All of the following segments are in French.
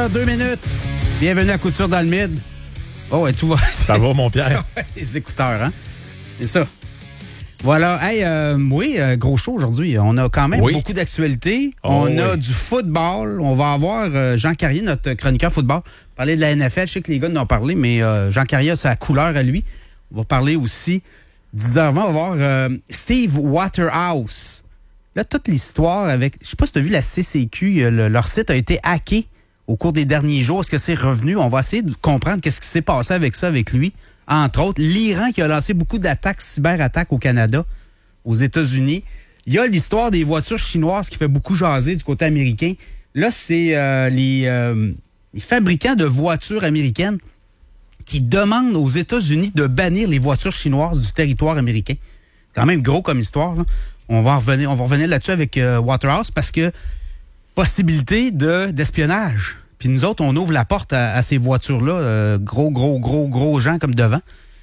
8h02. Bienvenue à Couture dans le Mid. Oh, ouais, tout va. Ça va, mon Pierre? Les écouteurs, hein? C'est ça. Voilà. Hey, gros show aujourd'hui. On a quand même beaucoup d'actualités. On a du football. On va avoir Jean Carrier, notre chroniqueur football, parler de la NFL. Je sais que les gars en ont parlé, mais Jean Carrier a sa couleur à lui. On va parler aussi, 10h20, on va voir Steve Waterhouse. Là, toute l'histoire avec... Je sais pas si tu as vu la CCQ, leur site a été hacké au cours des derniers jours. Est-ce que c'est revenu? On va essayer de comprendre qu'est-ce qui s'est passé avec ça, avec lui. Entre autres, l'Iran qui a lancé beaucoup d'attaques, cyberattaques au Canada, aux États-Unis. Il y a l'histoire des voitures chinoises qui fait beaucoup jaser du côté américain. Là, c'est les fabricants de voitures américaines qui demandent aux États-Unis de bannir les voitures chinoises du territoire américain. C'est quand même gros comme histoire, là. On va revenir là-dessus avec Waterhouse parce que possibilité d'espionnage. Puis nous autres, on ouvre la porte à ces voitures-là. Gros gens comme devant.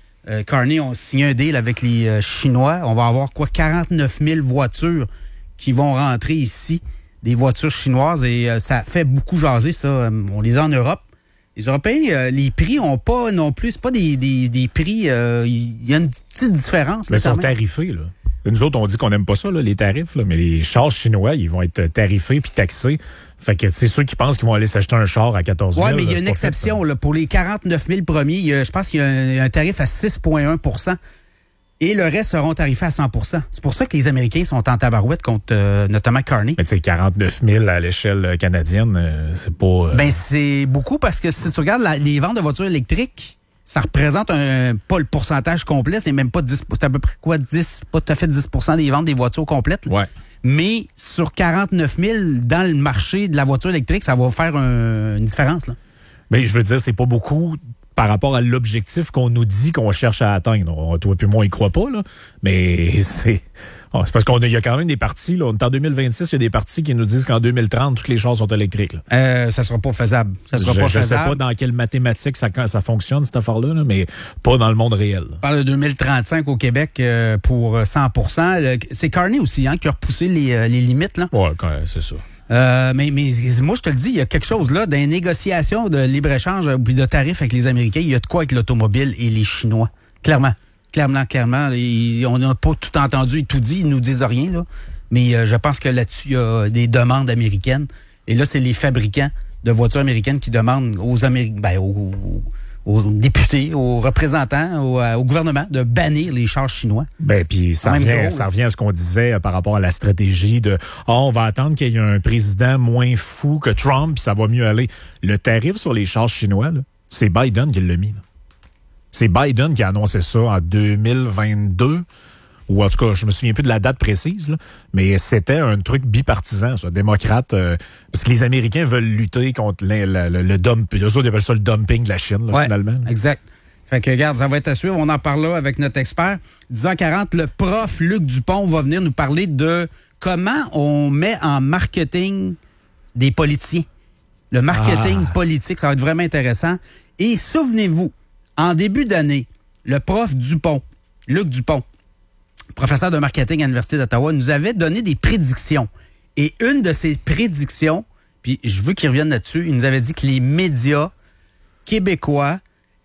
Carney ont signé un deal avec les Chinois. On va avoir 49 000 voitures qui vont rentrer ici, des voitures chinoises. Et ça fait beaucoup jaser, ça. On les a en Europe. Les Européens, les prix n'ont pas non plus... C'est pas des prix... Il y a une petite différence. Mais ils sont tarifés, là. Nous autres, on dit qu'on n'aime pas ça, là, les tarifs, là, mais les chars chinois, ils vont être tarifés puis taxés. Fait que c'est ceux qui pensent qu'ils vont aller s'acheter un char à 14 000. Oui, mais il y a une exception. Là, pour les 49 000 premiers, je pense qu'il y a un tarif à 6,1 % et le reste seront tarifés à 100 %. C'est pour ça que les Américains sont en tabarouette contre notamment Carney. Mais tu sais, 49 000 à l'échelle canadienne, c'est pas... Ben, c'est beaucoup parce que si tu regardes les ventes de voitures électriques, ça représente pas le pourcentage complet, c'est même pas 10, c'est à peu près quoi, 10, pas tout à fait 10 % des ventes des voitures complètes. Ouais. Mais sur 49 000 dans le marché de la voiture électrique, ça va faire une différence, là. Mais je veux dire, c'est pas beaucoup par rapport à l'objectif qu'on nous dit qu'on cherche à atteindre. Toi puis moi, on y croit pas, là. Mais c'est parce qu'il y a quand même des partis, là. On est en 2026, il y a des partis qui nous disent qu'en 2030, toutes les chars sont électriques, là. Ça sera pas faisable. Je sais pas dans quelle mathématique ça fonctionne, cette affaire-là, là, mais pas dans le monde réel. On parle de 2035 au Québec pour 100 %. C'est Carney aussi, hein, qui a repoussé les limites, là. Ouais, c'est ça. Mais moi, je te le dis, il y a quelque chose là, dans les négociations de libre-échange puis de tarifs avec les Américains, il y a de quoi avec l'automobile et les Chinois. Clairement. On n'a pas tout entendu et tout dit, ils nous disent rien, là. Mais je pense que là-dessus, il y a des demandes américaines. Et là, c'est les fabricants de voitures américaines qui demandent aux députés, aux représentants, au gouvernement de bannir les chars chinois. Ben puis ça revient à ce qu'on disait par rapport à la stratégie de on va attendre qu'il y ait un président moins fou que Trump puis ça va mieux aller. Le tarif sur les chars chinois, là, c'est Biden qui l'a mis, là. C'est Biden qui a annoncé ça en 2022. Ou en tout cas, je me souviens plus de la date précise, là, mais c'était un truc bipartisan, ça, démocrate, parce que les Américains veulent lutter contre le dumping. Eux autres, ils appellent ça le dumping de la Chine, là, finalement. Exact. Fait que, regarde, ça va être à suivre. On en parle là avec notre expert. 10h40, le prof Luc Dupont va venir nous parler de comment on met en marketing des politiciens. Le marketing politique, ça va être vraiment intéressant. Et souvenez-vous, en début d'année, le prof Dupont, Luc Dupont, professeur de marketing à l'Université d'Ottawa, nous avait donné des prédictions. Et une de ces prédictions, puis je veux qu'il revienne là-dessus, il nous avait dit que les médias québécois,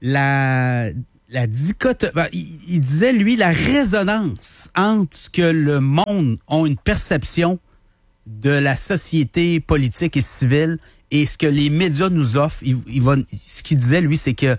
la dichotomie, il disait, lui, la résonance entre ce que le monde a une perception de la société politique et civile et ce que les médias nous offrent. Ce qu'il disait, lui, c'est que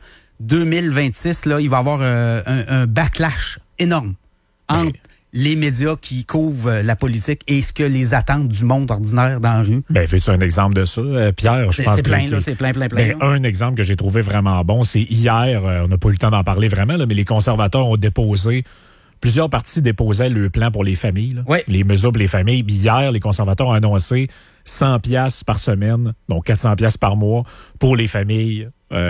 2026, là, il va y avoir un backlash énorme entre les médias qui couvrent la politique et ce que les attentes du monde ordinaire dans la rue. Ben, veux-tu un exemple de ça, Pierre? Je pense c'est plein, là, c'est plein. Ben, un exemple que j'ai trouvé vraiment bon, c'est hier, on n'a pas eu le temps d'en parler vraiment, là, mais les conservateurs ont déposé, plusieurs partis déposaient le plan pour les familles, là, les mesures pour les familles. Puis hier, les conservateurs ont annoncé 100$ par semaine, donc 400$ par mois pour les familles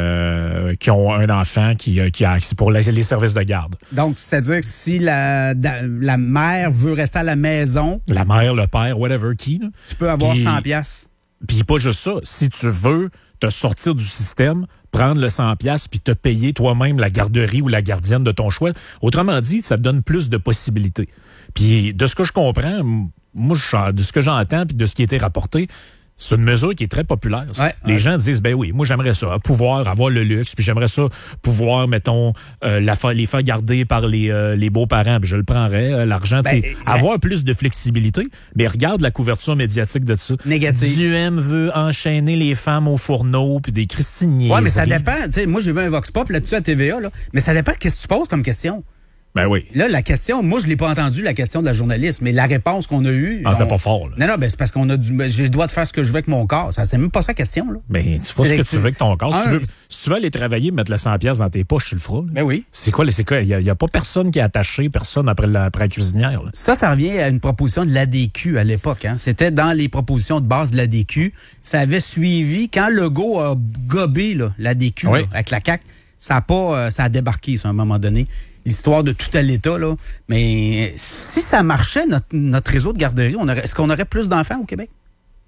qui ont un enfant qui a accès pour les services de garde. Donc, c'est-à-dire que si la mère veut rester à la maison... La mère, le père, whatever, qui... Là, tu peux avoir 100$. Puis pas juste ça. Si tu veux te sortir du système, prendre le 100$ puis te payer toi-même la garderie ou la gardienne de ton choix. Autrement dit, ça te donne plus de possibilités. Puis de ce que je comprends, moi, de ce que j'entends puis de ce qui a été rapporté, C'est une mesure qui est très populaire. Les gens disent, ben oui, moi j'aimerais ça, pouvoir avoir le luxe, puis j'aimerais ça pouvoir, mettons, les faire garder par les beaux-parents, puis je le prendrais, l'argent, avoir plus de flexibilité. Mais regarde la couverture médiatique de ça. Négatif. Duhem veut enchaîner les femmes au fourneau, puis des Christiniers. Ouais, mais ça dépend. T'sais, moi, j'ai vu un Vox Pop là-dessus à TVA, là, mais ça dépend qu'est-ce que tu poses comme question. Ben oui. Là, la question, moi, je l'ai pas entendu, la question de la journaliste, mais la réponse qu'on a eue... c'est pas fort, là. Non, ben c'est parce qu'on a j'ai le droit de faire ce que je veux avec mon corps. C'est même pas ça la question, là. Ben, tu fais ce que tu veux avec ton corps. Si tu veux aller travailler, mettre le 100$ dans tes poches, tu le feras. Là. Ben oui. C'est quoi? Il y a pas personne qui est attaché, personne après la cuisinière, là. Ça revient à une proposition de l'ADQ à l'époque, hein. C'était dans les propositions de base de l'ADQ. Ça avait suivi, quand Legault a gobé, là, l'ADQ, là, avec la CAQ, ça a débarqué, ça, à un moment donné. L'histoire de tout à l'État, là. Mais si ça marchait, notre réseau de garderie, est-ce qu'on aurait plus d'enfants au Québec?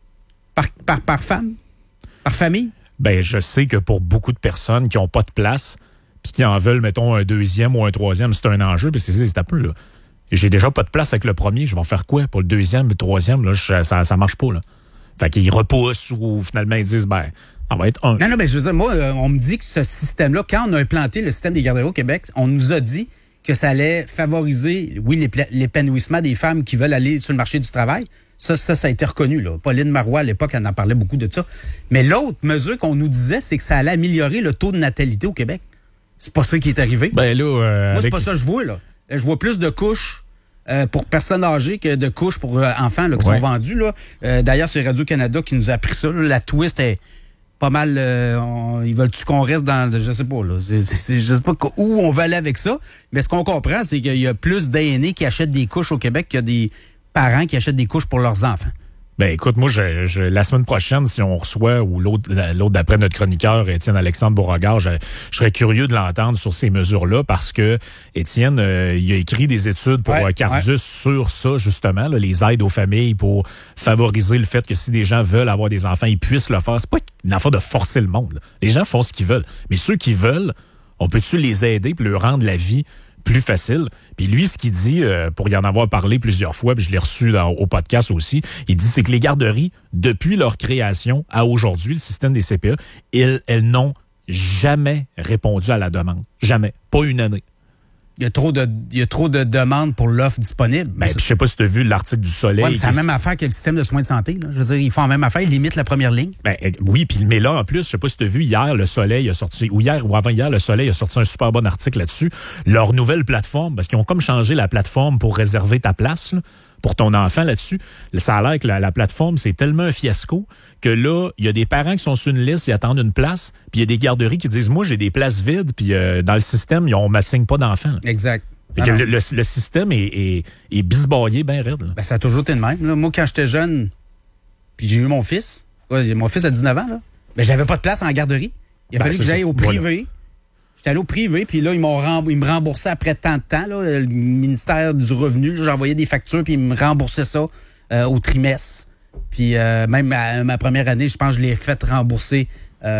Par femme? Par famille? Ben, je sais que pour beaucoup de personnes qui n'ont pas de place, puis qui en veulent, mettons, un deuxième ou un troisième, c'est un enjeu, puis c'est un peu, là. J'ai déjà pas de place avec le premier, je vais en faire quoi? Pour le deuxième, le troisième, là, ça marche pas, là. Fait qu'ils repoussent ou finalement ils disent, ben, ça va être un. Non, ben je veux dire, moi, on me dit que ce système-là, quand on a implanté le système des garderies au Québec, on nous a dit que ça allait favoriser, oui, l'épanouissement des femmes qui veulent aller sur le marché du travail. Ça a été reconnu, là. Pauline Marois, à l'époque, elle en parlait beaucoup de ça. Mais l'autre mesure qu'on nous disait, c'est que ça allait améliorer le taux de natalité au Québec. C'est pas ça qui est arrivé. Ben là, moi, c'est pas ça que je vois, là. Je vois plus de couches pour personnes âgées que de couches pour enfants là, qui sont vendues, là. D'ailleurs, c'est Radio-Canada qui nous a appris ça, là. La twist est pas mal... ils veulent-tu qu'on reste dans... Je sais pas, là. Je sais pas où on va aller avec ça. Mais ce qu'on comprend, c'est qu'il y a plus d'aînés qui achètent des couches au Québec qu'il y a des parents qui achètent des couches pour leurs enfants. Ben écoute, moi, la semaine prochaine, si on reçoit, ou l'autre d'après notre chroniqueur, Étienne-Alexandre Beauregard, je serais curieux de l'entendre sur ces mesures-là parce que Étienne, il a écrit des études pour Cardus sur ça, justement, là, les aides aux familles pour favoriser le fait que si des gens veulent avoir des enfants, ils puissent le faire. C'est pas une affaire de forcer le monde, là. Les gens font ce qu'ils veulent. Mais ceux qui veulent, on peut-tu les aider pour leur rendre la vie plus facile? Puis lui, ce qu'il dit, pour y en avoir parlé plusieurs fois, puis je l'ai reçu au podcast aussi, il dit c'est que les garderies, depuis leur création à aujourd'hui, le système des CPE, elles n'ont jamais répondu à la demande. Jamais. Pas une année. Il y a trop de demandes pour l'offre disponible. Ben, je sais pas si tu as vu l'article du Soleil. Ouais, c'est la même affaire que le système de soins de santé, là. Je veux dire, ils font la même affaire, ils limitent la première ligne. Ben, oui, mais là, en plus, je sais pas si tu as vu, hier, le Soleil a sorti, ou hier ou avant-hier, le Soleil a sorti un super bon article là-dessus. Leur nouvelle plateforme, parce qu'ils ont comme changé la plateforme pour réserver ta place, là, pour ton enfant là-dessus. Ça a l'air que la plateforme, c'est tellement un fiasco que là, il y a des parents qui sont sur une liste, ils attendent une place, puis il y a des garderies qui disent, moi, j'ai des places vides, puis dans le système, on m'assigne pas d'enfants. Exact. Le système est bisbaillé bien raide. Ben, ça a toujours été le même. Là. Moi, quand j'étais jeune, puis j'ai eu mon fils, mon fils a 19 ans, là, ben, j'avais pas de place en garderie. Il a fallu que j'aille au privé. Voilà. J'étais allé au privé, puis là, ils me remboursaient après tant de temps. Là, le ministère du Revenu, j'envoyais des factures, puis ils me remboursaient ça au trimestre. Puis même ma première année, je pense que je l'ai fait rembourser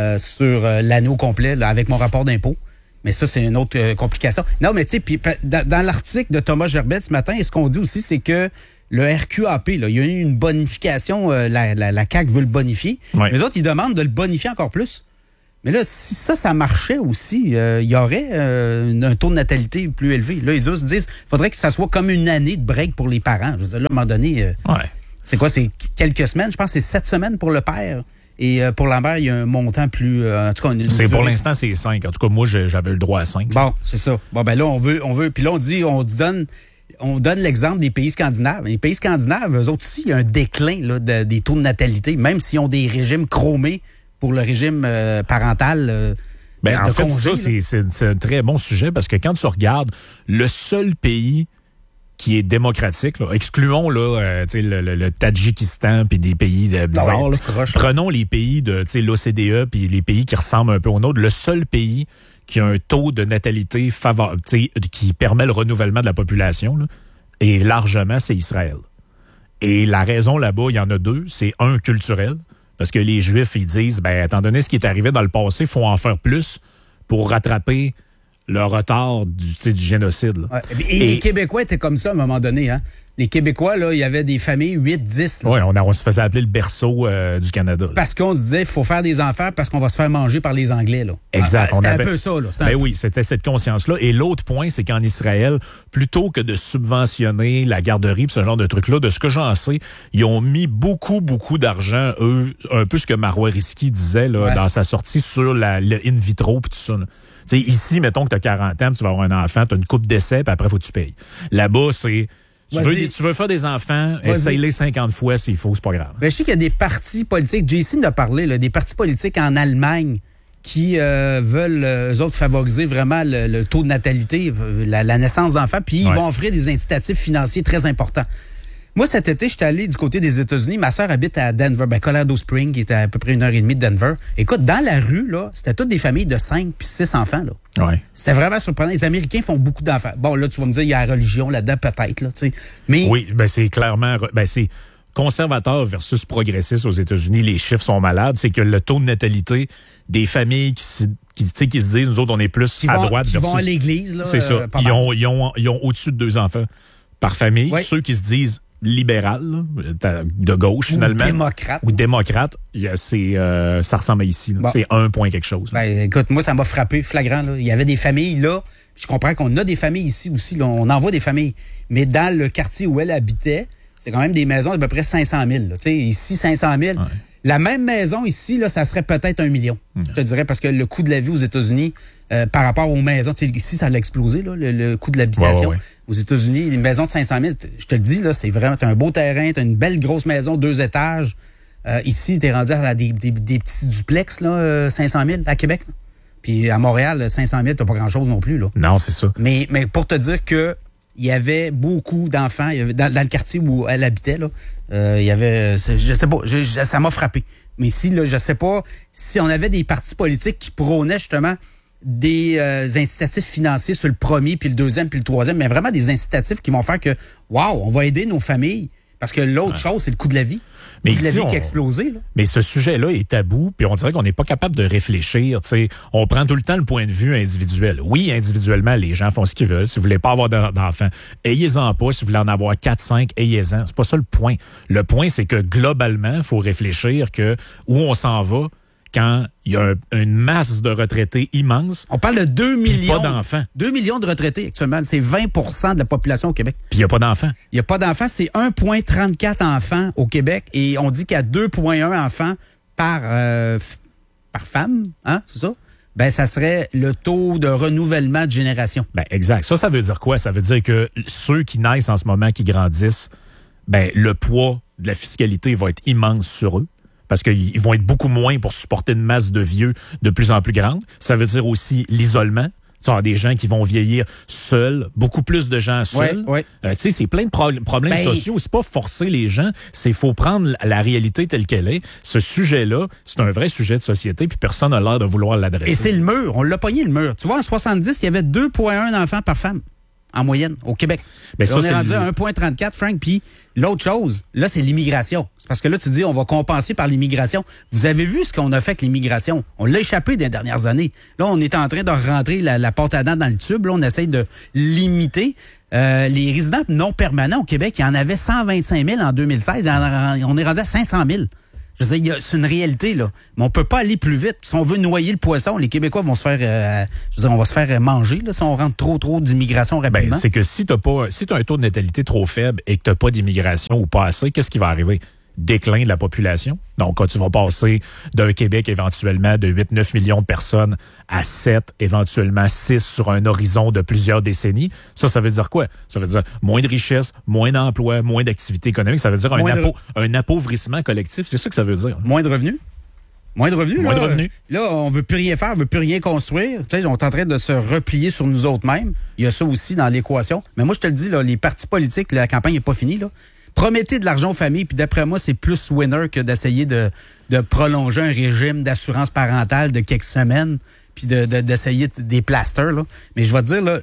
sur l'année au complet là, avec mon rapport d'impôt. Mais ça, c'est une autre complication. Non, mais tu sais, puis dans l'article de Thomas Gerbet ce matin, ce qu'on dit aussi, c'est que le RQAP, là, il y a eu une bonification, la CAQ veut le bonifier. Ouais. Les autres, ils demandent de le bonifier encore plus. Mais là, si ça marchait aussi, il y aurait un taux de natalité plus élevé. Là, ils se disent, il faudrait que ça soit comme une année de break pour les parents. Je veux dire, là, à un moment donné, c'est quoi? C'est quelques semaines? Je pense que c'est 7 semaines pour le père. Et pour la mère, il y a un montant plus... en tout cas, pour l'instant, c'est 5. En tout cas, moi, j'avais le droit à 5. Bon, c'est ça. Bon, ben là, on veut. Puis là, on donne l'exemple des pays scandinaves. Les pays scandinaves, eux autres aussi, il y a un déclin là, des taux de natalité, même s'ils ont des régimes chromés pour le régime parental. En fait, ça, c'est un très bon sujet parce que quand tu regardes le seul pays qui est démocratique, là, excluons là, le Tadjikistan puis des pays bizarres. Là. Prenons les pays de l'OCDE puis les pays qui ressemblent un peu aux nôtres. Le seul pays qui a un taux de natalité qui permet le renouvellement de la population, là, et largement, c'est Israël. Et la raison là-bas, il y en a deux. C'est un, culturel, parce que les Juifs, ils disent, étant donné ce qui est arrivé dans le passé, il faut en faire plus pour rattraper le retard du génocide. Là. Ouais. Et les Québécois étaient comme ça à un moment donné. Hein? Les Québécois, là, il y avait des familles 8, 10. Oui, on se faisait appeler le berceau du Canada. Là. Parce qu'on se disait, il faut faire des enfants parce qu'on va se faire manger par les Anglais. Là. Exact. C'était un peu ça. Là. Oui, c'était cette conscience-là. Et l'autre point, c'est qu'en Israël, plutôt que de subventionner la garderie et ce genre de trucs-là, de ce que j'en sais, ils ont mis beaucoup, beaucoup d'argent, eux, un peu ce que Marois Risky disait là, dans sa sortie sur le in vitro et tout ça. T'sais, ici, mettons que tu as 40 ans, tu vas avoir un enfant, tu as une coupe d'essai, puis après, il faut que tu payes. Là-bas, c'est... Tu veux faire des enfants, essaye-les 50 fois s'il faut, c'est pas grave. Ben, je sais qu'il y a des partis politiques, JC en a parlé, là, des partis politiques en Allemagne qui veulent, eux autres, favoriser vraiment le taux de natalité, la naissance d'enfants, puis ils vont offrir des incitatifs financiers très importants. Moi, cet été, j'étais allé du côté des États-Unis. Ma sœur habite à Denver, Colorado Springs, qui est à peu près 1h30 de Denver. Écoute, dans la rue, là, c'était toutes des familles de 5 puis 6 enfants. Là. Ouais. C'était vraiment surprenant. Les Américains font beaucoup d'enfants. Bon, là, tu vas me dire, il y a la religion là-dedans, peut-être. Là, mais... Oui, c'est clairement... c'est conservateur versus progressiste aux États-Unis. Les chiffres sont malades. C'est que le taux de natalité des familles qui se disent, nous autres, on est plus à droite. Qui vont à l'église. Là, c'est ça. Ils ont au-dessus de 2 enfants par famille. Oui. Ceux qui se disent libéral, de gauche, finalement. Ou démocrate. Ça ressemble à ici. Bon. C'est 1 point quelque chose. Ben, écoute, moi, ça m'a frappé, flagrant. Là. Il y avait des familles, là. Je comprends qu'on a des familles ici aussi. Là. On envoie des familles. Mais dans le quartier où elle habitait, c'est quand même des maisons d'à peu près 500 000. Là. Ici, 500 000. Ouais. La même maison ici, là, ça serait peut-être 1 million. Je te dirais, parce que le coût de la vie aux États-Unis, par rapport aux maisons, ici, ça a explosé, là, le coût de l'habitation. Ouais. Aux États-Unis, une maison de 500 000, je te le dis, là, c'est vraiment, t'as un beau terrain, t'as une belle grosse maison, 2 étages. Ici, t'es rendu à des petits duplex, là, 500 000 à Québec. Là. Puis à Montréal, 500 000, t'as pas grand-chose non plus. Là. Non, c'est ça. Mais pour te dire que il y avait beaucoup d'enfants, dans le quartier où elle habitait, là, il y avait, je sais pas, ça m'a frappé. Mais ici, là, je sais pas si on avait des partis politiques qui prônaient justement des incitatifs financiers sur le premier, puis le deuxième, puis le troisième, mais vraiment des incitatifs qui vont faire que, wow, on va aider nos familles. Parce que l'autre chose, c'est le coût de la vie. Le coût de la vie qui a explosé. Là. Mais ce sujet-là est tabou, puis on dirait qu'on n'est pas capable de réfléchir. T'sais. On prend tout le temps le point de vue individuel. Oui, individuellement, les gens font ce qu'ils veulent. Si vous voulez pas avoir d'enfants, ayez-en pas. Si vous voulez en avoir 4, 5, ayez-en. C'est pas ça le point. Le point, c'est que globalement, il faut réfléchir que où on s'en va quand il y a une masse de retraités immense. On parle de 2 millions. Pas d'enfants. 2 millions de retraités actuellement. C'est 20% de la population au Québec. Puis il n'y a pas d'enfants. Il n'y a pas d'enfants. C'est 1,34 enfants au Québec. Et on dit qu'il y a 2,1 enfants par femme. Hein, c'est ça? Ben, ça serait le taux de renouvellement de génération. Ben, exact. Ça veut dire quoi? Ça veut dire que ceux qui naissent en ce moment, qui grandissent, ben, le poids de la fiscalité va être immense sur eux. Parce qu'ils vont être beaucoup moins pour supporter une masse de vieux de plus en plus grande. Ça veut dire aussi l'isolement. Tu as des gens qui vont vieillir seuls, beaucoup plus de gens seuls. Ouais. Tu sais, c'est plein de problèmes sociaux. C'est pas forcer les gens, c'est faut prendre la réalité telle qu'elle est. Ce sujet-là, c'est un vrai sujet de société, puis personne n'a l'air de vouloir l'adresser. Et c'est le mur. On l'a pogné, le mur. Tu vois, en 70, il y avait 2,1 enfants par femme. En moyenne, au Québec. Mais ça, on est rendu à 1,34, Frank. Puis l'autre chose, là, c'est l'immigration. C'est parce que là, tu dis, on va compenser par l'immigration. Vous avez vu ce qu'on a fait avec l'immigration. On l'a échappé des dernières années. Là, on est en train de rentrer la porte à dents dans le tube. Là, on essaye de limiter. Les résidents non permanents au Québec, il y en avait 125 000 en 2016. On est rendu à 500 000. Je veux dire, c'est une réalité, là. Mais on peut pas aller plus vite. Si on veut noyer le poisson, les Québécois vont se faire, on va se faire manger, là, si on rentre trop d'immigration rapidement. Ben, c'est que si t'as un taux de natalité trop faible et que t'as pas d'immigration ou pas assez, qu'est-ce qui va arriver? Déclin de la population. Donc, quand tu vas passer d'un Québec éventuellement de 8-9 millions de personnes à 7, éventuellement 6 sur un horizon de plusieurs décennies, ça veut dire quoi? Ça veut dire moins de richesse, moins d'emplois, moins d'activité économique. Ça veut dire un appauvrissement collectif. C'est ça que ça veut dire. Moins de revenus? Moins de revenus. Moins de revenus. Là, on veut plus rien faire, on veut plus rien construire. Tu sais, on est en train de se replier sur nous autres mêmes. Il y a ça aussi dans l'équation. Mais moi, je te le dis, là, les partis politiques, la campagne n'est pas finie, là. Promettez de l'argent aux familles, puis d'après moi, c'est plus winner que d'essayer de prolonger un régime d'assurance parentale de quelques semaines, puis d'essayer des plasters. Là. Mais je vais te dire, là,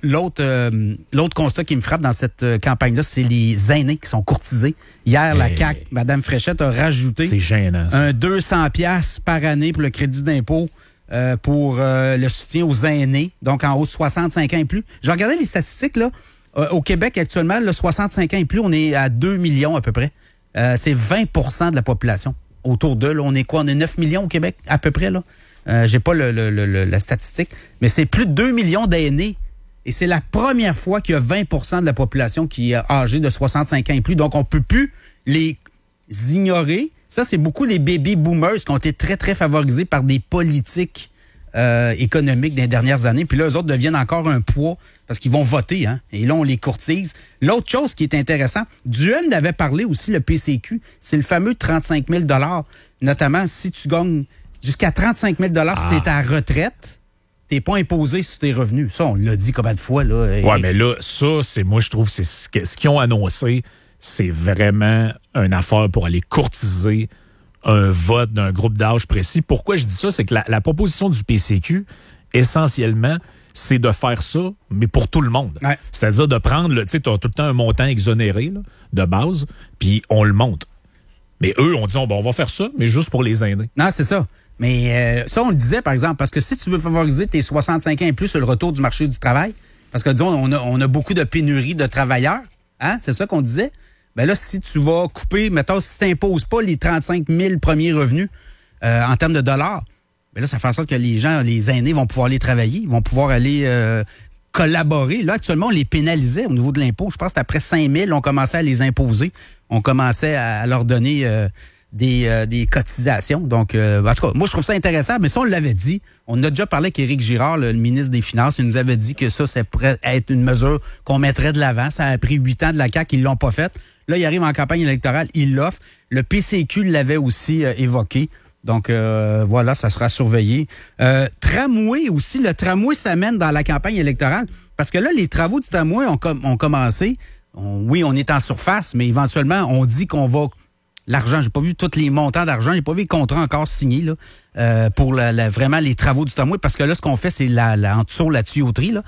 l'autre constat qui me frappe dans cette campagne-là, c'est les aînés qui sont courtisés. Hier, la CAQ, Mme Fréchette, a rajouté c'est gênant, ça. un 200$ par année pour le crédit d'impôt pour le soutien aux aînés, donc en haut de 65 ans et plus. Je regardais les statistiques, là. Au Québec, actuellement, le 65 ans et plus, on est à 2 millions à peu près. C'est 20 de la population autour d'eux. Là. On est quoi? On est 9 millions au Québec à peu près. Là. J'ai pas la statistique, mais c'est plus de 2 millions d'aînés. Et c'est la première fois qu'il y a 20 de la population qui est âgée de 65 ans et plus. Donc, on ne peut plus les ignorer. Ça, c'est beaucoup les baby boomers qui ont été très, très favorisés par des politiques économiques des dernières années. Puis là, eux autres deviennent encore un poids parce qu'ils vont voter. Hein? Et là, on les courtise. L'autre chose qui est intéressant, Duhem avait parlé aussi, le PCQ, c'est le fameux 35 000 $. Notamment, si tu gagnes jusqu'à 35 000 $ si tu es à la retraite, t'es pas imposé sur tes revenus. Ça, on l'a dit combien de fois. Là. Oui, mais là, ça, moi, je trouve, c'est ce qu'ils ont annoncé, c'est vraiment une affaire pour aller courtiser un vote d'un groupe d'âge précis. Pourquoi je dis ça? C'est que la proposition du PCQ, essentiellement, c'est de faire ça, mais pour tout le monde. Ouais. C'est-à-dire de prendre, tu sais, tu as tout le temps un montant exonéré là, de base, puis on le monte. Mais eux, on dit, on va faire ça, mais juste pour les aînés. Non, c'est ça. Mais ça, on le disait, par exemple, parce que si tu veux favoriser tes 65 ans et plus sur le retour du marché du travail, parce que, disons, on a beaucoup de pénurie de travailleurs, hein, c'est ça qu'on disait, bien là, si tu vas couper, mettons, si tu n'imposes pas les 35 000 premiers revenus en termes de dollars, bien là, ça fait en sorte que les gens, les aînés vont pouvoir aller travailler, ils vont pouvoir aller collaborer. Là, actuellement, on les pénalisait au niveau de l'impôt. Je pense que après 5 000, on commençait à les imposer. On commençait à leur donner des cotisations. Donc, en tout cas, moi, je trouve ça intéressant, mais ça, on l'avait dit. On a déjà parlé avec Éric Girard, le ministre des Finances. Il nous avait dit que ça pourrait être une mesure qu'on mettrait de l'avant. Ça a pris 8 ans de la CAQ, ils l'ont pas faite. Là, il arrive en campagne électorale, il l'offre. Le PCQ l'avait aussi évoqué. Donc, voilà, ça sera surveillé. Tramway aussi. Le tramway s'amène dans la campagne électorale parce que là, les travaux du tramway ont commencé. Oui, on est en surface, mais éventuellement, on dit qu'on va... L'argent, j'ai pas vu tous les montants d'argent, j'ai pas vu les contrats encore signés là, pour vraiment les travaux du tramway, parce que là, ce qu'on fait, c'est en dessous la tuyauterie. Là.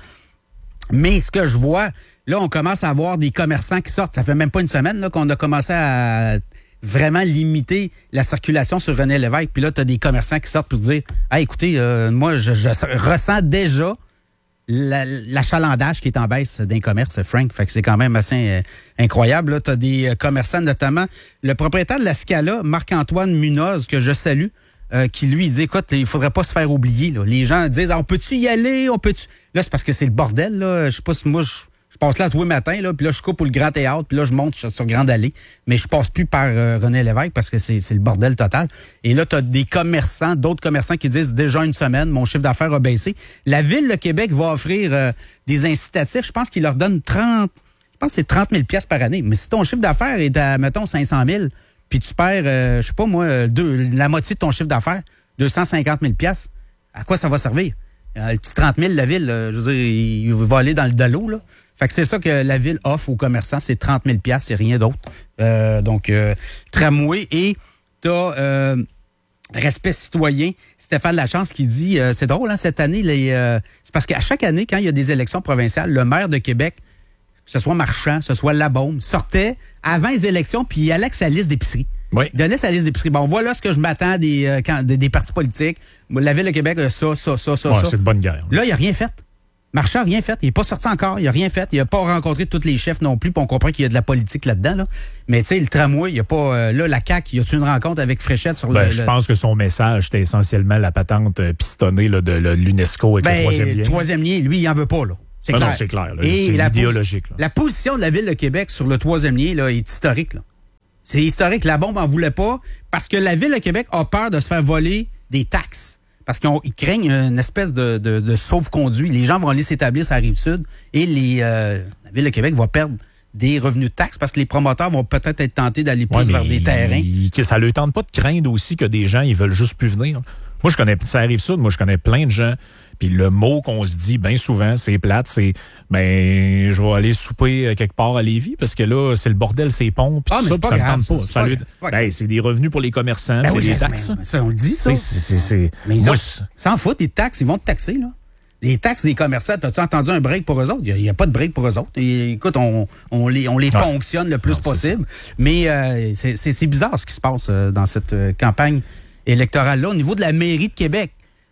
Mais ce que je vois, là, on commence à avoir des commerçants qui sortent. Ça fait même pas une semaine là, qu'on a commencé à vraiment limiter la circulation sur René Lévesque. Puis là, tu as des commerçants qui sortent pour dire « Hey, écoutez, moi, je ressens déjà l'achalandage qui est en baisse d'un commerce, Frank. » Fait que c'est quand même assez incroyable. Tu as des commerçants, notamment le propriétaire de la Scala, Marc-Antoine Munoz, que je salue, qui lui dit « Écoute, il faudrait pas se faire oublier. Là. » Les gens disent « On peut-tu y aller? On peut-tu... » Là, c'est parce que c'est le bordel. Là. Je sais pas si moi... Je passe là tous les matins, là, puis là, je coupe pour le Grand Théâtre, puis là, je monte sur Grande Allée. Mais je passe plus par René Lévesque parce que c'est le bordel total. Et là, tu as des commerçants, d'autres commerçants qui disent déjà une semaine, mon chiffre d'affaires a baissé. La Ville de Québec va offrir des incitatifs. Je pense qu'il leur donne 30 000 $ par année. Mais si ton chiffre d'affaires est à, mettons, 500 000, puis tu perds, je sais pas moi, la moitié de ton chiffre d'affaires, 250 000 $, à quoi ça va servir? Le petit 30 000, la Ville, je veux dire, il va aller dans le dallo, là. Fait que c'est ça que la Ville offre aux commerçants, c'est 30 000 $, c'est rien d'autre. Donc, tramway. Et t'as Respect citoyen, Stéphane Lachance qui dit, c'est drôle, hein, cette année, c'est parce qu'à chaque année, quand il y a des élections provinciales, le maire de Québec, que ce soit Marchand, que ce soit Labaume, sortait avant les élections, puis il allait avec sa liste d'épicerie. Oui. Il donnait sa liste d'épicerie. Bon, voilà ce que je m'attends des partis politiques. La Ville de Québec, ça. C'est de bonne guerre. Là, il n'a rien fait. Marchand n'a rien fait. Il n'est pas sorti encore. Il n'a rien fait. Il n'a pas rencontré tous les chefs non plus. Puis on comprend qu'il y a de la politique là-dedans. Là. Mais tu sais, le tramway, il n'y a pas... là, la CAQ, y a-tu une rencontre avec Fréchette sur Je pense que son message, c'était essentiellement la patente pistonnée là, de l'UNESCO avec le troisième lien. Le troisième lien, lui, il n'en veut pas. Là. C'est clair. Non, c'est clair. Là. C'est idéologique. Là. La position de la Ville de Québec sur le troisième lien là, est historique. Là. C'est historique. La bombe n'en voulait pas parce que la Ville de Québec a peur de se faire voler des taxes. Parce qu'ils craignent une espèce de sauve-conduit. Les gens vont aller s'établir sur la Rive-Sud et la Ville de Québec va perdre des revenus de taxes parce que les promoteurs vont peut-être être tentés d'aller plus vers des terrains. Ça ne leur tente pas de craindre aussi que des gens ils veulent juste plus venir. Moi, je connais ça Rive-Sud, je connais plein de gens. Puis le mot qu'on se dit bien souvent, c'est plate, c'est je vais aller souper quelque part à Lévis parce que là, c'est le bordel, c'est ponts. Ah, mais ça, c'est pas ça grave, me tente pas. C'est des revenus pour les commerçants, c'est des taxes. Ça, on le dit, ça. Mais ils s'en foutent, les taxes, ils vont te taxer, là. Les taxes des commerçants, as-tu entendu un break pour eux autres? Il n'y a pas de break pour eux autres. Et, écoute, on les fonctionne le plus possible. Mais c'est bizarre ce qui se passe dans cette campagne électorale-là. Au niveau de la mairie de Québec,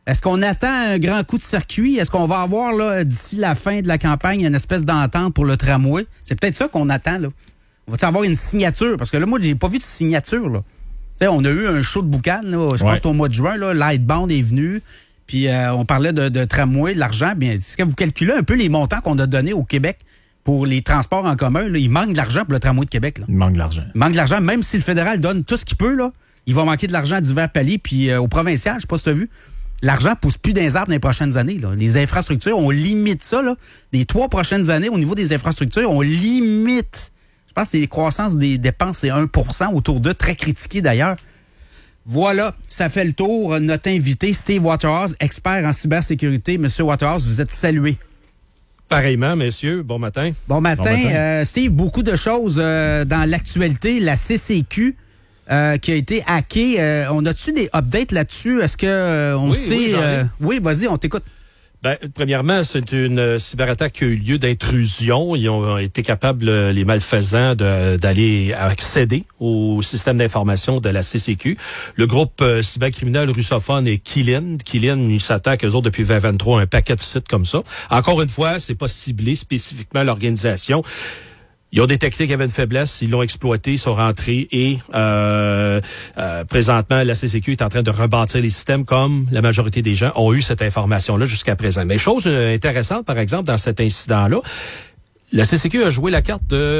Est-ce qu'on attend un grand coup de circuit? Est-ce qu'on va avoir, là, d'ici la fin de la campagne, une espèce d'entente pour le tramway? C'est peut-être ça qu'on attend, là. On va-tu avoir une signature? Parce que là, moi, j'ai pas vu de signature, là. Tu sais, on a eu un show de boucan, là, je pense que c'était au mois de juin, là. Lightbound est venu, puis on parlait de tramway, de l'argent. Bien, est-ce que vous calculez un peu les montants qu'on a donnés au Québec pour les transports en commun? Là, il manque de l'argent pour le tramway de Québec, là. Il manque de l'argent. Il manque de l'argent, même si le fédéral donne tout ce qu'il peut, là. Il va manquer de l'argent à divers paliers, puis au provincial, je sais pas si tu as vu. L'argent pousse plus dans les arbres dans les prochaines années. Là. Les infrastructures, on limite ça. Là. Les 3 prochaines années, au niveau des infrastructures, on limite. Je pense que les croissances des dépenses, c'est 1% autour d'eux, très critiqué d'ailleurs. Voilà, ça fait le tour. Notre invité, Steve Waterhouse, expert en cybersécurité. Monsieur Waterhouse, vous êtes salué. Pareillement, messieurs. Bon matin. Bon matin. Steve, beaucoup de choses dans l'actualité. La CCQ... qui a été hacké. On a-tu des updates là-dessus? Est-ce que on sait... Oui, vas-y, on t'écoute. Ben, premièrement, c'est une cyberattaque qui a eu lieu d'intrusion. Ils ont été capables, les malfaisants, d'aller accéder au système d'information de la CCQ. Le groupe cybercriminel russophone est Qilin. Qilin, ils s'attaquent, eux autres, depuis 2023, un paquet de sites comme ça. Encore une fois, c'est pas ciblé spécifiquement l'organisation. Ils ont détecté qu'il y avait une faiblesse, ils l'ont exploité, ils sont rentrés et présentement, la CCQ est en train de rebâtir les systèmes comme la majorité des gens ont eu cette information-là jusqu'à présent. Mais chose intéressante, par exemple, dans cet incident-là, la CCQ a joué la carte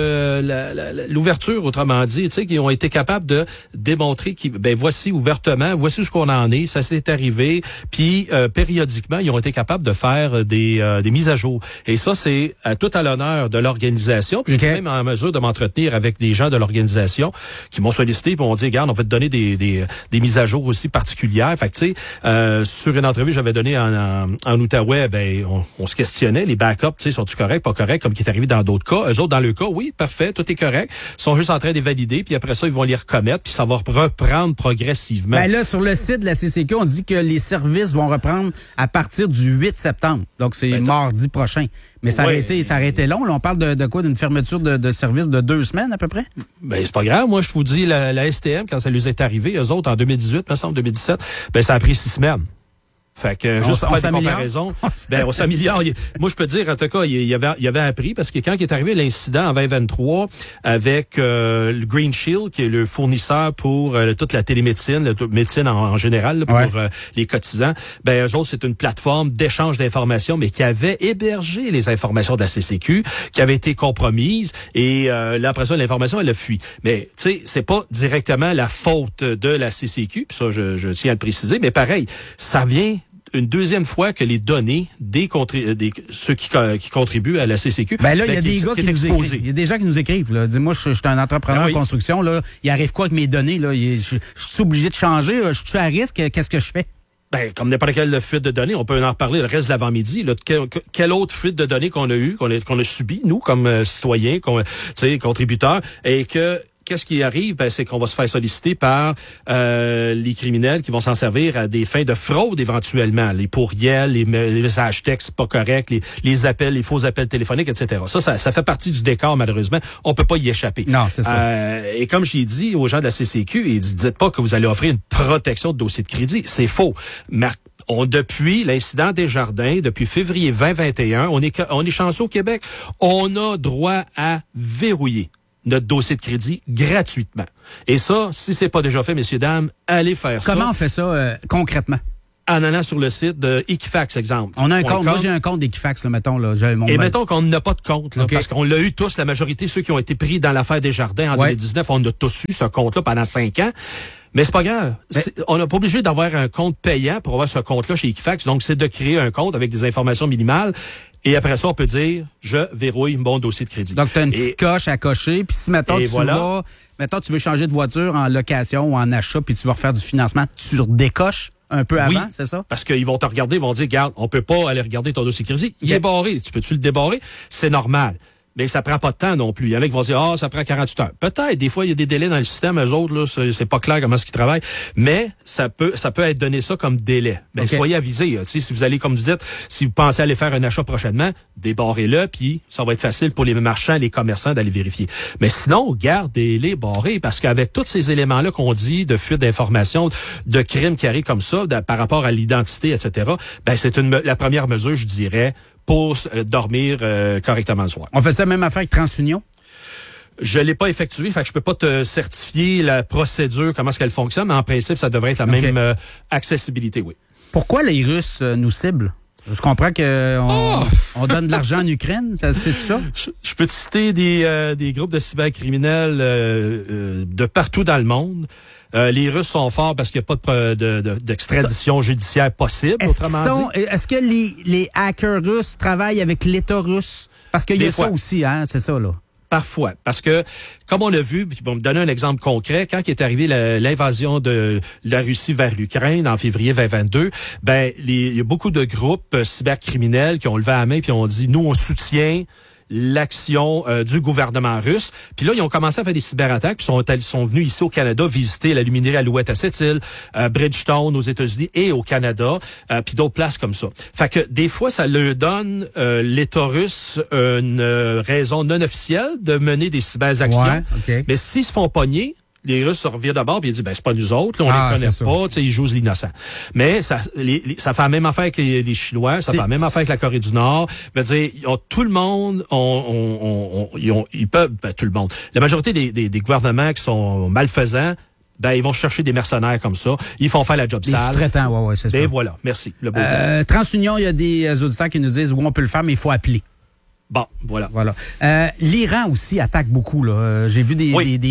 de l'ouverture, autrement dit, tu sais, qu'ils ont été capables de démontrer voici ouvertement, voici ce qu'on en est, ça s'est arrivé, puis périodiquement, ils ont été capables de faire des mises à jour. Et ça, c'est tout à l'honneur de l'organisation. Puis j'étais même en mesure de m'entretenir avec des gens de l'organisation qui m'ont sollicité et m'ont dit, regarde, on va te donner des mises à jour aussi particulières. Fait que tu sais, sur une entrevue que j'avais donnée en Outaouais, on se questionnait, les backups, tu sais, sont-ils corrects, pas corrects, comme qui est arrivé dans d'autres cas. Eux autres, dans le cas, oui, parfait, tout est correct. Ils sont juste en train de les valider, puis après ça, ils vont les recommettre, puis ça va reprendre progressivement. Ben là, sur le site de la CCQ, on dit que les services vont reprendre à partir du 8 septembre. Donc, c'est mardi prochain. Mais ça aurait été long. Là, on parle de quoi? D'une fermeture de service de 2 semaines, à peu près? Ben, c'est pas grave. Moi, je vous dis, la STM, quand ça lui est arrivé, eux autres, en 2018, me semble, 2017, ça a pris 6 semaines. Fait que juste pour faire des comparaisons, on s'améliore. Moi, je peux dire, en tout cas, il y avait appris parce que quand il est arrivé l'incident en 2023 avec le Green Shield, qui est le fournisseur pour toute la télémédecine, la médecine en général, là, pour les cotisants, eux autres, c'est une plateforme d'échange d'informations, mais qui avait hébergé les informations de la CCQ, qui avait été compromise, et là, après ça, l'information, elle a fui. Mais, tu sais, c'est pas directement la faute de la CCQ, puis ça, je tiens à le préciser, mais pareil, ça vient une deuxième fois que les données ceux qui contribuent à la CCQ... Ben là, il y a des gars qui nous écrivent. Il y a des gens qui nous écrivent. Là. Dis-moi, je suis un entrepreneur en construction. Là. Il arrive quoi avec mes données? Là? Je suis obligé de changer. Je suis à risque. Qu'est-ce que je fais? Ben, comme n'importe quelle fuite de données, on peut en reparler le reste de l'avant-midi. Là, quelle autre fuite de données qu'on a eu, qu'on a subi, nous, comme citoyens, contributeurs, et que... Qu'est-ce qui arrive? C'est qu'on va se faire solliciter par les criminels qui vont s'en servir à des fins de fraude éventuellement. Les pourriels, les messages textes pas corrects, les appels, les faux appels téléphoniques, etc. Ça fait partie du décor, malheureusement. On peut pas y échapper. Non, c'est ça. Et comme j'ai dit aux gens de la CCQ, dites pas que vous allez offrir une protection de dossier de crédit. C'est faux. Depuis l'incident des Jardins, depuis février 2021, on est chanceux au Québec. On a droit à verrouiller notre dossier de crédit gratuitement. Et ça, si c'est pas déjà fait, messieurs, dames, allez faire ça. Comment on fait ça concrètement? En allant sur le site de Equifax, exemple. On a un compte. Moi, j'ai un compte d'Equifax, là, mettons. Là, mettons qu'on n'a pas de compte, là, parce qu'on l'a eu tous, la majorité, ceux qui ont été pris dans l'affaire des Jardins en 2019, on a tous eu ce compte-là pendant 5 ans. Mais c'est pas grave. On n'est pas obligé d'avoir un compte payant pour avoir ce compte-là chez Equifax. Donc, c'est de créer un compte avec des informations minimales. Et après ça, on peut dire, je verrouille mon dossier de crédit. Donc, tu as une petite coche à cocher. Puis si, mettons, tu veux changer de voiture en location ou en achat, puis tu vas refaire du financement, tu redécoches un peu avant, c'est ça? Parce qu'ils vont te regarder, ils vont dire, regarde, on peut pas aller regarder ton dossier de crédit. Il est barré. Tu peux-tu le débarrer? C'est normal. mais ça prend pas de temps non plus. Il y en a qui vont dire, ça prend 48 heures. Peut-être, des fois, il y a des délais dans le système, eux autres, là, c'est pas clair comment est-ce qu'ils travaillent, mais ça peut être donné ça comme délai. Ben, soyez avisés. Si vous allez, comme vous dites, si vous pensez aller faire un achat prochainement, débarrez-le, puis ça va être facile pour les marchands, les commerçants d'aller vérifier. Mais sinon, gardez-les barrés, parce qu'avec tous ces éléments-là qu'on dit, de fuite d'informations, de crimes qui arrivent comme ça, par rapport à l'identité, etc., ben, c'est la première mesure, je dirais, pour dormir correctement le soir. On fait ça même affaire avec TransUnion? Je l'ai pas effectué, fait que je peux pas te certifier la procédure, comment est-ce qu'elle fonctionne, mais en principe, ça devrait être la même accessibilité, oui. Pourquoi les Russes nous ciblent? Je comprends qu'on donne de l'argent en Ukraine, c'est ça? Je peux te citer des groupes de cybercriminels de partout dans le monde. Les Russes sont forts parce qu'il n'y a pas d'extradition judiciaire possible, autrement dit. Est-ce que les hackers russes travaillent avec l'État russe? Parce qu'il y a ça aussi, hein, c'est ça, là. Parfois. Parce que, comme on l'a vu, puis pour me donner un exemple concret, quand est arrivé l'invasion de la Russie vers l'Ukraine en février 2022, ben, il y a beaucoup de groupes cybercriminels qui ont levé la main puis ont dit, nous, on soutient l'action du gouvernement russe. Puis là, ils ont commencé à faire des cyberattaques, puis sont venus ici au Canada visiter la luminerie Alouette à Sept-Îles, Bridgetown aux États-Unis et au Canada, puis d'autres places comme ça. Fait que des fois, ça leur donne l'État russe une raison non officielle de mener des cyberactions. Ouais, okay. Mais s'ils se font pogner, les Russes se revirent d'abord et ils disent, ben, c'est pas nous autres, là, on les connaît pas, tu sais, ils jouent l'innocent. Mais ça fait la même affaire avec les Chinois, ça fait la même affaire avec la Corée du Nord. Je veux dire, tout le monde, ils peuvent, tout le monde. La majorité des gouvernements qui sont malfaisants, ben, ils vont chercher des mercenaires comme ça. Ils font faire la job sale. Les sous-traitants, ouais, c'est ça. Et voilà. Merci. TransUnion, il y a des auditeurs qui nous disent, oui, on peut le faire, mais il faut appeler. Bon, voilà. L'Iran aussi attaque beaucoup, là. J'ai vu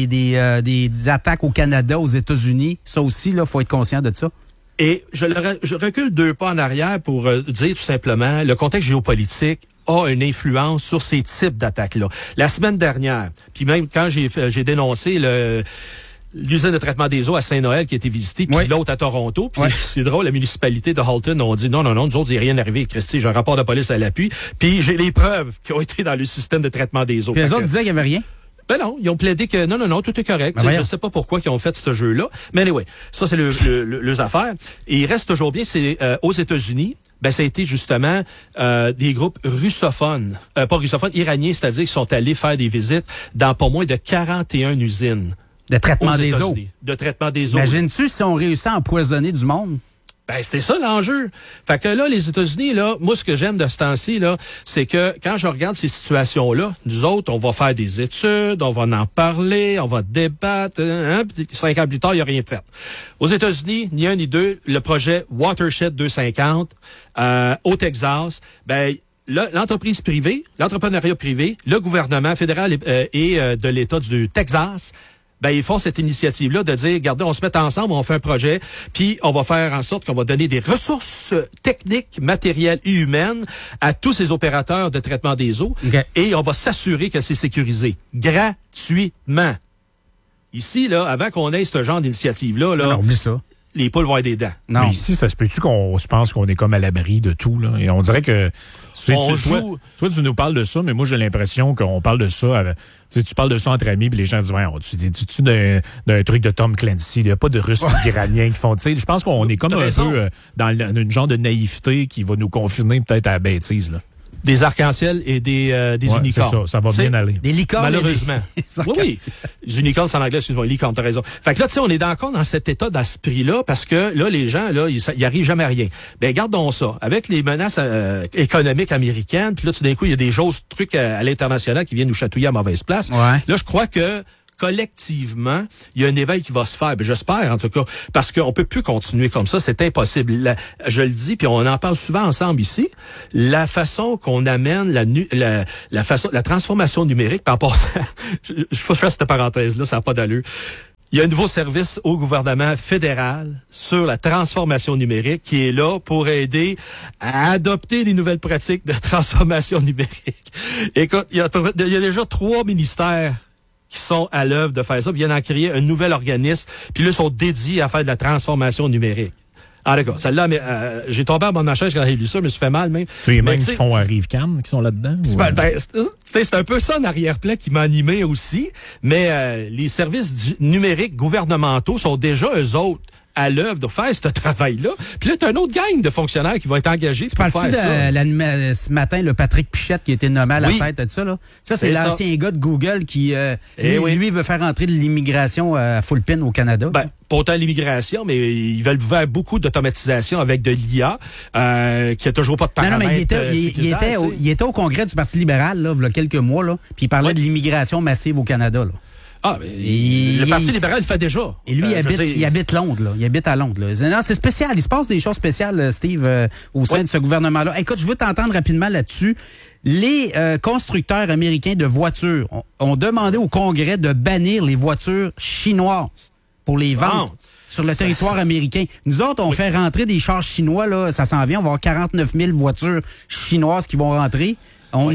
des attaques au Canada, aux États-Unis. Ça aussi, là, faut être conscient de ça. Et je recule 2 pas en arrière pour dire tout simplement, le contexte géopolitique a une influence sur ces types d'attaques-là. La semaine dernière, puis même quand j'ai dénoncé l'usine de traitement des eaux à Saint-Noël qui a été visitée, puis l'autre à Toronto. Puis c'est drôle, la municipalité de Halton ont dit non, nous autres, il n'y a rien arrivé, Christy, j'ai un rapport de police à l'appui, puis j'ai les preuves qui ont été dans le système de traitement des eaux. Puis les autres disaient qu'il n'y avait rien? Ben non, ils ont plaidé que non, tout est correct. Je sais pas pourquoi ils ont fait ce jeu-là. Mais anyway, ça c'est leurs affaires. Et il reste toujours bien, c'est aux États-Unis, ben ça a été justement des groupes russophones, pas russophones, iraniens, c'est-à-dire qu'ils sont allés faire des visites dans pas moins de 41 usines. De traitement des eaux. De traitement des eaux. Imagines-tu si on réussit à empoisonner du monde? Ben, c'était ça l'enjeu. Fait que là, les États-Unis, là, moi, ce que j'aime de ce temps-ci, là, c'est que quand je regarde ces situations-là, nous autres, on va faire des études, on va en parler, on va débattre, 5 ans plus tard, il n'y a rien de fait. Aux États-Unis, ni un ni deux, le projet Watershed 250, au Texas, ben, l'entreprise privée, l'entrepreneuriat privé, le gouvernement fédéral et de l'État du Texas, ben, ils font cette initiative-là de dire, regardez, on se met ensemble, on fait un projet, puis on va faire en sorte qu'on va donner des ressources techniques, matérielles et humaines à tous ces opérateurs de traitement des eaux, et on va s'assurer que c'est sécurisé gratuitement. Ici, là, avant qu'on ait ce genre d'initiative-là, là, oublie ça. Les poules vont avoir des dents. Non. Mais ici, ça se peut-tu qu'on se pense qu'on est comme à l'abri de tout, là? Et on dirait que... Toi, tu nous parles de ça, mais moi, j'ai l'impression qu'on parle de ça... tu parles de ça entre amis, puis les gens disent, ouais, tu d'un truc de Tom Clancy. Il n'y a pas de Russes ou d'Iraniens qui font... Je pense qu'on est comme un peu dans une genre de naïveté qui va nous confiner peut-être à la bêtise, là. Des arcs-en-ciel et des unicornes. Ça va bien aller. Des licornes. Malheureusement. Oui. Les unicornes, c'est en anglais, excuse-moi, licornes, t'as raison. Fait que là, tu sais, on est encore dans cet état d'esprit-là parce que là, les gens, là, ils arrivent jamais à rien. Ben, gardons ça. Avec les menaces économiques américaines, puis là, tout d'un coup, il y a des trucs à l'international qui viennent nous chatouiller à mauvaise place. Ouais. Là, je crois que collectivement, il y a un éveil qui va se faire. Ben, j'espère, en tout cas, parce qu'on peut plus continuer comme ça. C'est impossible. Je le dis, puis on en parle souvent ensemble ici. La façon qu'on amène la transformation numérique, par rapport je faut faire cette parenthèse-là, ça n'a pas d'allure. Il y a un nouveau service au gouvernement fédéral sur la transformation numérique qui est là pour aider à adopter des nouvelles pratiques de transformation numérique. Écoute, il y a déjà 3 ministères qui sont à l'œuvre de faire ça, puis viennent en créer un nouvel organisme, puis là, ils sont dédiés à faire de la transformation numérique. Ah, d'accord. Celle-là, j'ai tombé en bas de ma chaise quand j'ai lu ça, je me suis fait mal, même. Tu sais, même qui font Arrive-Can, qui sont là-dedans? C'est un peu ça en arrière-plan qui m'a animé aussi, mais les services numériques gouvernementaux sont déjà, eux autres, à l'œuvre de faire ce travail-là. Puis là, t'as un autre gang de fonctionnaires qui vont être engagés pour faire ça. Ce matin, le Patrick Pichette qui a été nommé à la tête de ça. Là. Ça, c'est l'ancien gars de Google qui, lui, veut faire entrer de l'immigration à full pin au Canada. Ben, pas autant l'immigration, mais ils veulent faire beaucoup d'automatisation avec de l'IA, qui a toujours pas de paramètres. Non, mais il était au congrès du Parti libéral, là, il y a quelques mois, là, puis il parlait de l'immigration massive au Canada, là. Ah, mais le Parti libéral le fait déjà. Et lui, il habite Londres, là. Il habite à Londres, là. Non, c'est spécial. Il se passe des choses spéciales, Steve, au sein de ce gouvernement-là. Écoute, je veux t'entendre rapidement là-dessus. Les constructeurs américains de voitures ont demandé au Congrès de bannir les voitures chinoises pour les ventes sur le territoire américain. Nous autres, on fait rentrer des chars chinois, là. Ça s'en vient. On va avoir 49 000 voitures chinoises qui vont rentrer. On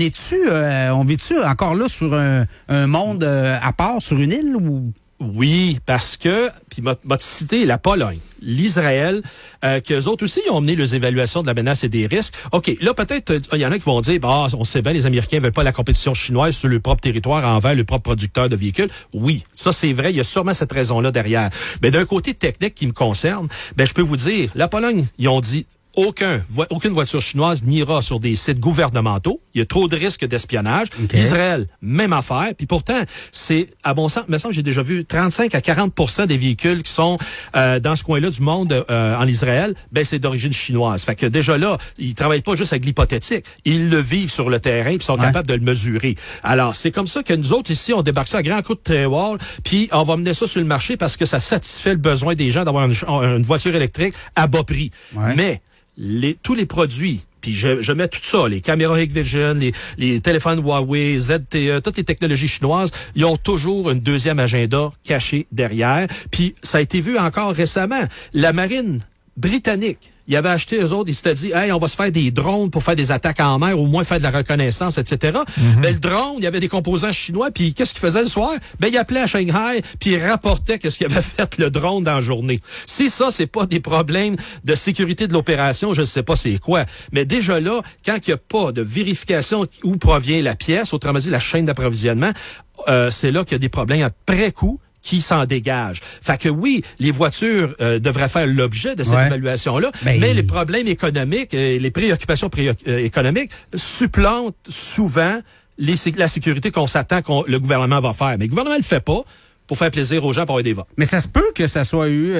vit-tu encore là sur un monde à part, sur une île ou? Oui, parce que, puis m'a cité la Pologne, l'Israël, qu'eux autres aussi ils ont mené les évaluations de la menace et des risques. OK, là peut-être, il y en a qui vont dire, on sait bien, les Américains veulent pas la compétition chinoise sur leur propre territoire envers le propre producteur de véhicules. Oui, ça c'est vrai, il y a sûrement cette raison-là derrière. Mais d'un côté technique qui me concerne, je peux vous dire, la Pologne, ils ont dit, aucune voiture chinoise n'ira sur des sites gouvernementaux. Il y a trop de risques d'espionnage. Okay. Israël, même affaire. Puis pourtant, c'est, à mon sens, j'ai déjà vu 35 à 40% des véhicules qui sont dans ce coin-là du monde en Israël, c'est d'origine chinoise. Fait que déjà là, ils travaillent pas juste avec l'hypothétique. Ils le vivent sur le terrain puis sont capables de le mesurer. Alors, c'est comme ça que nous autres, ici, on débarque ça à grands coups de treywall puis on va mener ça sur le marché parce que ça satisfait le besoin des gens d'avoir une voiture électrique à bas prix. Ouais. Mais tous les produits, puis je mets tout ça, les caméras Hikvision, les téléphones Huawei, ZTE, toutes les technologies chinoises, ils ont toujours un deuxième agenda caché derrière. Puis ça a été vu encore récemment. La marine britannique, ils avaient acheté, eux autres, ils s'étaient dit, hey, on va se faire des drones pour faire des attaques en mer, au moins faire de la reconnaissance, etc. Le drone, il y avait des composants chinois, puis qu'est-ce qu'il faisait le soir? Il appelait à Shanghai, puis il rapportait qu'est-ce qu'il avait fait le drone dans la journée. Si ça, c'est pas des problèmes de sécurité de l'opération, je ne sais pas c'est quoi. Mais déjà là, quand il n'y a pas de vérification où provient la pièce, autrement dit, la chaîne d'approvisionnement, c'est là qu'il y a des problèmes après coup qui s'en dégage. Fait que oui, les voitures devraient faire l'objet de cette évaluation-là, mais les problèmes économiques, les préoccupations économiques supplantent souvent la sécurité qu'on s'attend que le gouvernement va faire. Mais le gouvernement ne le fait pas pour faire plaisir aux gens pour avoir des votes. Mais ça se peut que ça a eu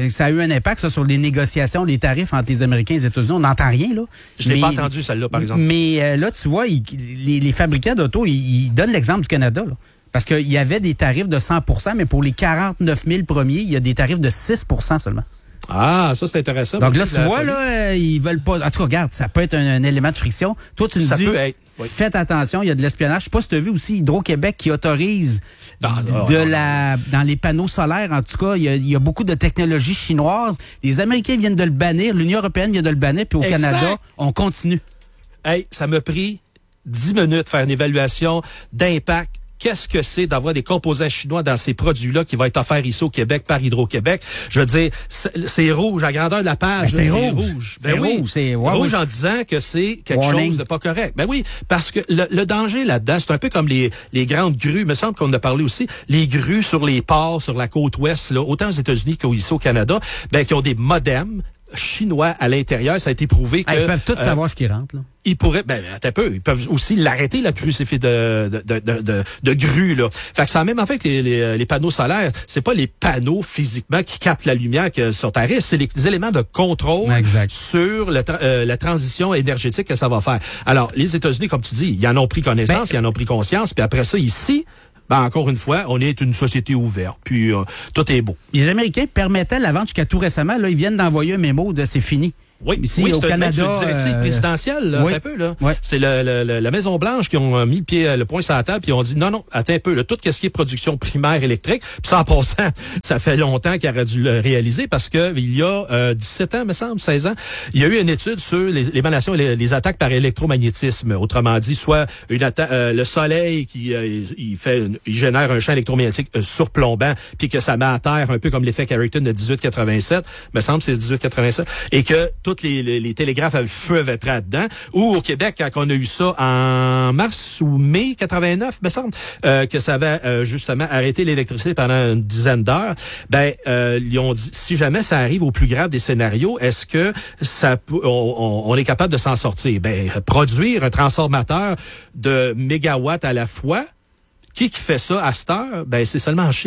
un impact ça, sur les négociations, les tarifs entre les Américains et les États-Unis. On n'entend rien, là. Je l'ai pas entendu, celle-là, par exemple. Mais là, tu vois, les fabricants d'auto, ils donnent l'exemple du Canada, là. Parce qu'il y avait des tarifs de 100%, mais pour les 49 000 premiers, il y a des tarifs de 6% seulement. Ah, ça, c'est intéressant. Donc là, tu vois, là, ils veulent pas... En tout cas, regarde, ça peut être un élément de friction. Toi, tu me dis, faites attention, il y a de l'espionnage. Je sais pas si tu as vu aussi Hydro-Québec qui autorise dans les panneaux solaires. En tout cas, il y a beaucoup de technologies chinoises. Les Américains viennent de le bannir, l'Union européenne vient de le bannir, puis au Canada, on continue. Hey, ça m'a pris 10 minutes de faire une évaluation d'impact. Qu'est-ce que c'est d'avoir des composants chinois dans ces produits-là qui vont être offerts ici au Québec par Hydro-Québec? Je veux dire, c'est rouge, à grandeur de la page. C'est rouge. C'est rouge en disant que c'est quelque chose de pas correct. Oui, parce que le danger là-dedans, c'est un peu comme les grandes grues. Il me semble qu'on en a parlé aussi. Les grues sur les ports, sur la côte ouest, là, autant aux États-Unis qu'ici au Canada, qui ont des modems chinois à l'intérieur. Ça a été prouvé que... Ils peuvent tous savoir ce qui rentre, là. Ils pourraient, attends peu, ils peuvent aussi l'arrêter, la grue, c'est fait de grue, là. Fait que ça a même en fait que les panneaux solaires, c'est pas les panneaux physiquement qui captent la lumière que sur ta risque, c'est les éléments de contrôle sur la transition énergétique que ça va faire. Alors, les États-Unis, comme tu dis, ils en ont pris connaissance, ils en ont pris conscience, puis après ça, ici, encore une fois, on est une société ouverte, puis tout est beau. Les Américains permettaient la vente jusqu'à tout récemment. Là, ils viennent d'envoyer un mémo de c'est fini. Oui, ici au Canada. C'est une directive présidentielle, là, oui. un peu, là. Oui. C'est la Maison-Blanche qui ont mis le point sur la table puis ont dit non, attends un peu, là, tout ce qui est production primaire électrique, puis ça en passant, ça fait longtemps qu'il aurait dû le réaliser parce que il y a 17 ans, me semble, 16 ans, il y a eu une étude sur l'émanation et les attaques par électromagnétisme. Autrement dit, soit une attaque, le soleil qui il génère un champ électromagnétique surplombant puis que ça met à terre un peu comme l'effet Carrington de 1887, me semble c'est 1887, et que toutes les télégraphes à feu avaient pris dedans. Ou au Québec, quand on a eu ça en mars ou mai 89, me semble, que ça avait justement arrêté l'électricité pendant une dizaine d'heures, ils ont dit, si jamais ça arrive au plus grave des scénarios, est-ce que on est capable de s'en sortir? Produire un transformateur de mégawatts à la fois, qui fait ça à cette heure? C'est seulement en Chine.